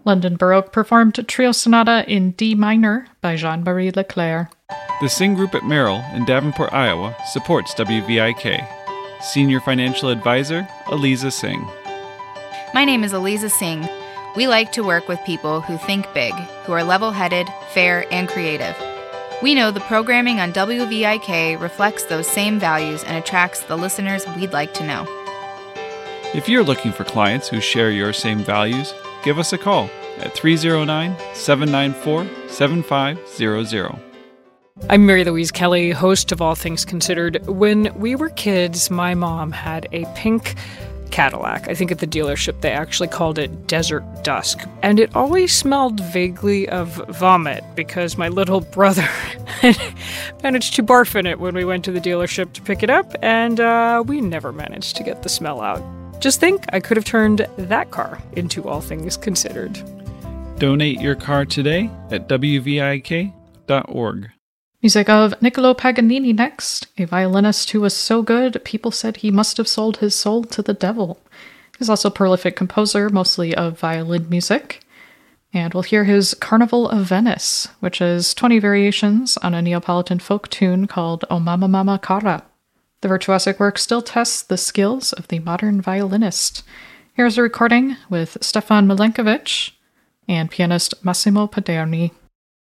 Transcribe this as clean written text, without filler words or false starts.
London Baroque performed Trio Sonata in D minor by Jean-Marie Leclerc. The Sing Group at Merrill in Davenport, Iowa supports WVIK. Senior Financial Advisor, Aliza Singh. My name is Aliza Singh. We like to work with people who think big, who are level-headed, fair, and creative. We know the programming on WVIK reflects those same values and attracts the listeners we'd like to know. If you're looking for clients who share your same values, give us a call at 309-794-7500. I'm Mary Louise Kelly, host of All Things Considered. When we were kids, my mom had a pink Cadillac. I think at the dealership they actually called it Desert Dusk. And it always smelled vaguely of vomit because my little brother had managed to barf in it when we went to the dealership to pick it up, and we never managed to get the smell out. Just think, I could have turned that car into All Things Considered. Donate your car today at wvik.org. Music of Niccolo Paganini next, a violinist who was so good people said he must have sold his soul to the devil. He's also a prolific composer, mostly of violin music. And we'll hear his Carnival of Venice, which is 20 variations on a Neapolitan folk tune called O Mamma Mamma Cara. The virtuosic work still tests the skills of the modern violinist. Here's a recording with Stefan Milenkovic and pianist Massimo Paderni.